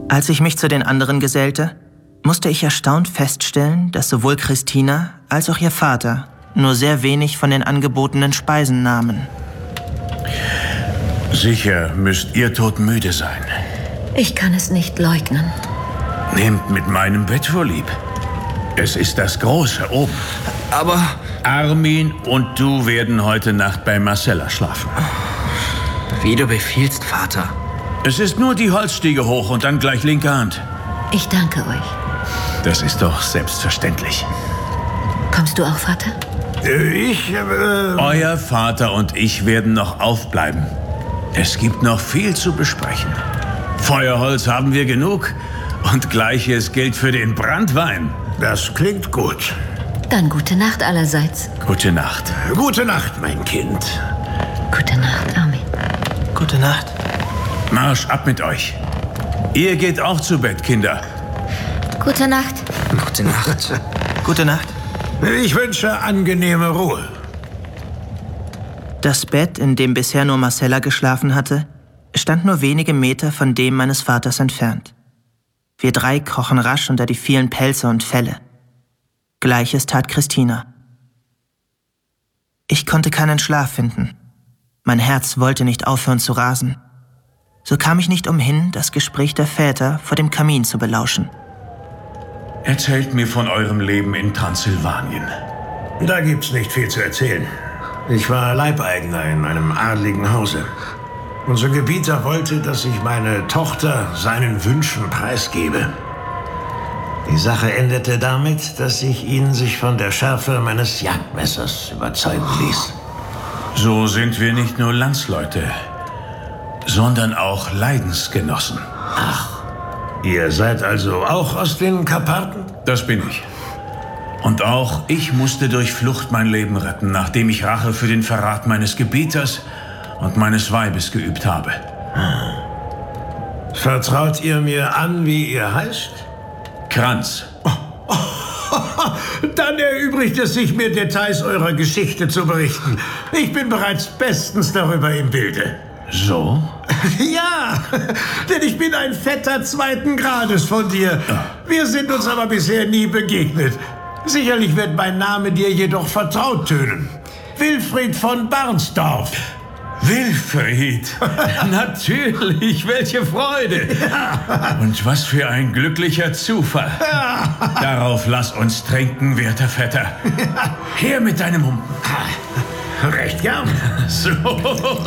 Als ich mich zu den anderen gesellte, musste ich erstaunt feststellen, dass sowohl Christina als auch ihr Vater nur sehr wenig von den angebotenen Speisen nahmen. Sicher müsst ihr todmüde sein. Ich kann es nicht leugnen. Nehmt mit meinem Bett vorlieb. Es ist das Große oben. Aber Armin und du werden heute Nacht bei Marcella schlafen. wie du befiehlst, Vater. Es ist nur die Holzstiege hoch und dann gleich linke Hand. Ich danke euch. Das ist doch selbstverständlich. Kommst du auch, Vater? Euer Vater und ich werden noch aufbleiben. Es gibt noch viel zu besprechen. Feuerholz haben wir genug und Gleiches gilt für den Branntwein. Das klingt gut. Dann gute Nacht allerseits. Gute Nacht. Gute Nacht, mein Kind. Gute Nacht, Armin. Gute Nacht. Marsch ab mit euch. Ihr geht auch zu Bett, Kinder. Gute Nacht. Gute Nacht. Gute Nacht. Ich wünsche angenehme Ruhe. Das Bett, in dem bisher nur Marcella geschlafen hatte, stand nur wenige Meter von dem meines Vaters entfernt. Wir drei krochen rasch unter die vielen Pelze und Felle. Gleiches tat Christina. Ich konnte keinen Schlaf finden. Mein Herz wollte nicht aufhören zu rasen. So kam ich nicht umhin, das Gespräch der Väter vor dem Kamin zu belauschen. Erzählt mir von eurem Leben in Transsilvanien. Da gibt's nicht viel zu erzählen. Ich war Leibeigener in einem adligen Hause. Unser Gebieter wollte, dass ich meine Tochter seinen Wünschen preisgebe. Die Sache endete damit, dass ich ihn sich von der Schärfe meines Jagdmessers überzeugen ließ. So sind wir nicht nur Landsleute, sondern auch Leidensgenossen. Ach, ihr seid also auch aus den Karpaten? Das bin ich. Und auch ich musste durch Flucht mein Leben retten, nachdem ich Rache für den Verrat meines Gebieters und meines Weibes geübt habe. Vertraut ihr mir an, wie ihr heißt? Kranz. Dann erübrigt es sich, mir Details eurer Geschichte zu berichten. Ich bin bereits bestens darüber im Bilde. So? Ja, denn ich bin ein Vetter zweiten Grades von dir. Wir sind uns aber bisher nie begegnet. Sicherlich wird mein Name dir jedoch vertraut tönen. Wilfried von Barnsdorf. Wilfried! Natürlich, welche Freude! Ja. Und was für ein glücklicher Zufall. Ja. Darauf lass uns trinken, werter Vetter. Ja. Her mit deinem Humpen. Recht gern. So.